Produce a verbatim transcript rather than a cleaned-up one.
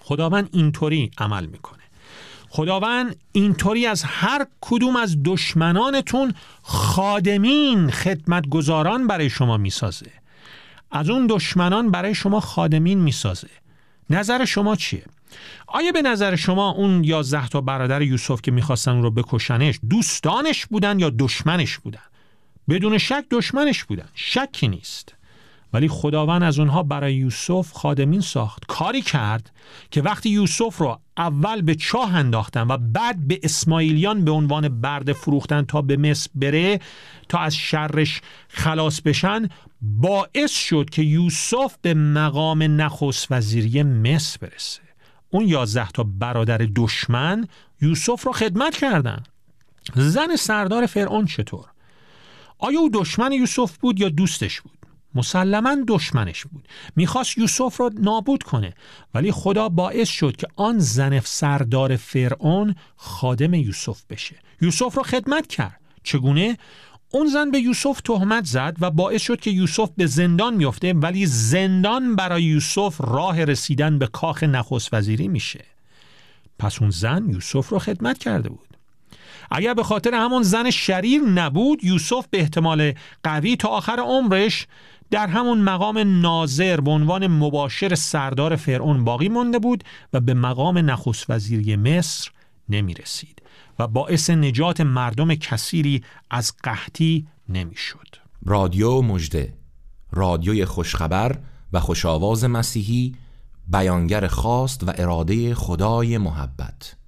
خداوند اینطوری عمل میکنه. خداوند اینطوری از هر کدوم از دشمنانتون خادمین، خدمتگزاران برای شما میسازه. از اون دشمنان برای شما خادمین میسازه. نظر شما چیه؟ آیا به نظر شما اون یازده تا برادر یوسف که میخواستن اون رو بکشنش دوستانش بودن یا دشمنش بودن؟ بدون شک دشمنش بودن، شکی نیست. ولی خداوند از اونها برای یوسف خادمین ساخت. کاری کرد که وقتی یوسف رو اول به چاه انداختن و بعد به اسماعیلیان به عنوان برده فروختن تا به مصر بره تا از شرش خلاص بشن، باعث شد که یوسف به مقام نخست وزیری مصر برسه. اون یازده تا برادر دشمن یوسف رو خدمت کردن. زن سردار فرعون چطور؟ آیا او دشمن یوسف بود یا دوستش بود؟ مسلماً دشمنش بود. میخواست یوسف رو نابود کنه، ولی خدا باعث شد که آن زن سردار فرعون خادم یوسف بشه. یوسف رو خدمت کرد. چگونه؟ اون زن به یوسف تهمت زد و باعث شد که یوسف به زندان میفته، ولی زندان برای یوسف راه رسیدن به کاخ نخست وزیری میشه. پس اون زن یوسف رو خدمت کرده بود. اگر به خاطر همون زن شریر نبود، یوسف به احتمال قوی تا آخر عمرش در همون مقام ناظر به عنوان مباشر سردار فرعون باقی مانده بود و به مقام نخست وزیری مصر نمی رسید و باعث نجات مردم کثیری از قحطی نمی شد. رادیو مژده، رادیوی خوشخبر و خوشاواز مسیحی، بیانگر خواست و اراده خدای محبت.